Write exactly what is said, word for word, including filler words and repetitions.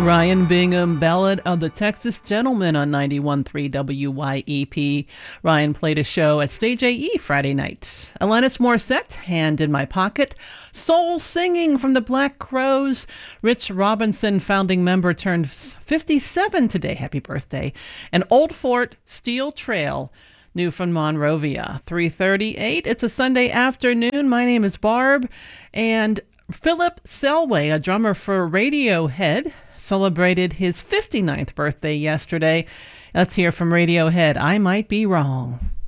Ryan Bingham, Ballad of the Texas Gentleman on ninety-one point three W Y E P. Ryan played a show at Stage A E Friday night. Alanis Morissette, Hand in My Pocket. Soul Singing from the Black Crowes. Rich Robinson, founding member, turned fifty-seven today. Happy birthday. And Old Fort, Steel Trail, new from Monrovia. three thirty-eight. It's a Sunday afternoon. My name is Barb. And Philip Selway, a drummer for Radiohead, celebrated his fifty-ninth birthday yesterday. Let's hear from Radiohead, I Might Be Wrong.